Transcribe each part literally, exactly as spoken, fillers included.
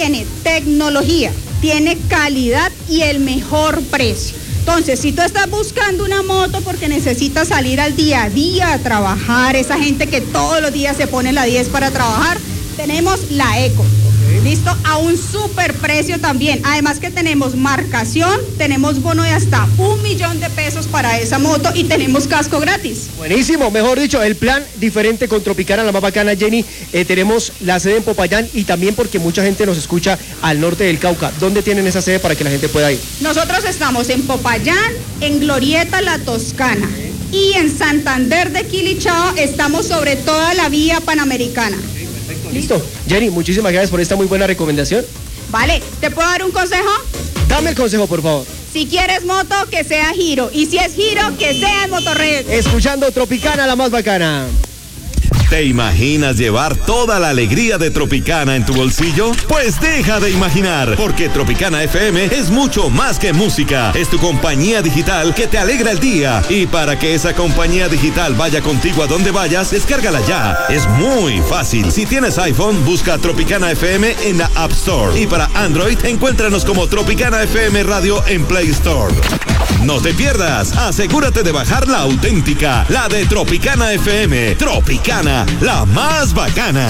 tiene tecnología, tiene calidad y el mejor precio. Entonces, si tú estás buscando una moto porque necesitas salir al día a día a trabajar, esa gente que todos los días se pone la diez para trabajar, tenemos la Eco. Listo, a un super precio también. Además que tenemos marcación, tenemos bono de hasta un millón de pesos para esa moto y tenemos casco gratis. Buenísimo, mejor dicho, el plan diferente con Tropicana, la más bacana, Jenny. Eh, tenemos la sede en Popayán y también porque mucha gente nos escucha al norte del Cauca. ¿Dónde tienen esa sede para que la gente pueda ir? Nosotros estamos en Popayán, en Glorieta La Toscana y en Santander de Quilichao estamos sobre toda la vía panamericana. Listo. Jenny, muchísimas gracias por esta muy buena recomendación. Vale, ¿te puedo dar un consejo? Dame el consejo, por favor. Si quieres moto, que sea Giro. Y si es Giro, que sea en Motorred. Escuchando Tropicana, la más bacana. ¿Te imaginas llevar toda la alegría de Tropicana en tu bolsillo? Pues deja de imaginar, porque Tropicana F M es mucho más que música. Es tu compañía digital que te alegra el día. Y para que esa compañía digital vaya contigo a donde vayas, descárgala ya. Es muy fácil. Si tienes iPhone, busca Tropicana F M en la App Store. Y para Android, encuéntranos como Tropicana F M Radio en Play Store. No te pierdas, asegúrate de bajar la auténtica, la de Tropicana F M. Tropicana, la más bacana.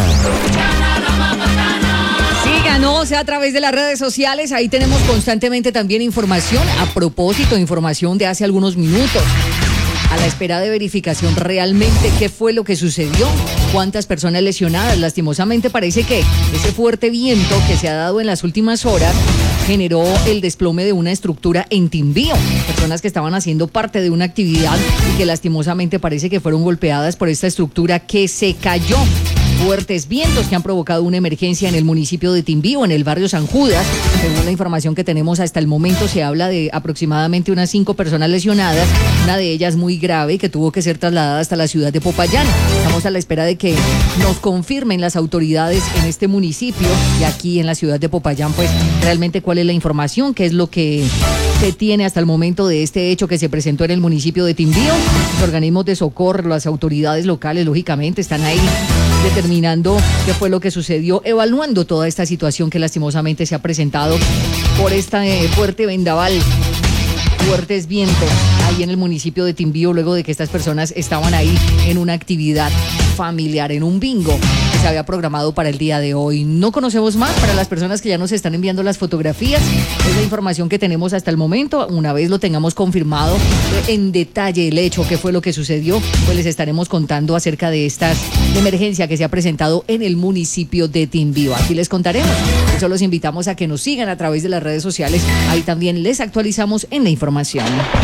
Síganos a través de las redes sociales, ahí tenemos constantemente también información, a propósito, información de hace algunos minutos. A la espera de verificación realmente qué fue lo que sucedió, cuántas personas lesionadas. Lastimosamente parece que ese fuerte viento que se ha dado en las últimas horas generó el desplome de una estructura en Timbío. Personas que estaban haciendo parte de una actividad y que lastimosamente parece que fueron golpeadas por esta estructura que se cayó. Fuertes vientos que han provocado una emergencia en el municipio de Timbío, en el barrio San Judas. Según la información que tenemos hasta el momento, se habla de aproximadamente unas cinco personas lesionadas, una de ellas muy grave y que tuvo que ser trasladada hasta la ciudad de Popayán. Estamos a la espera de que nos confirmen las autoridades en este municipio y aquí en la ciudad de Popayán, pues realmente cuál es la información, qué es lo que se tiene hasta el momento de este hecho que se presentó en el municipio de Timbío. Los organismos de socorro, las autoridades locales, lógicamente, están ahí determinando qué fue lo que sucedió, evaluando toda esta situación que lastimosamente se ha presentado por este fuerte vendaval, fuertes vientos ahí en el municipio de Timbío, luego de que estas personas estaban ahí en una actividad familiar, en un bingo que se había programado para el día de hoy. No conocemos más. Para las personas que ya nos están enviando las fotografías, es la información que tenemos hasta el momento. Una vez lo tengamos confirmado en detalle el hecho, qué fue lo que sucedió, pues les estaremos contando acerca de esta emergencia que se ha presentado en el municipio de Timbío. Aquí les contaremos. Por eso los invitamos a que nos sigan a través de las redes sociales. Ahí también les actualizamos en la información.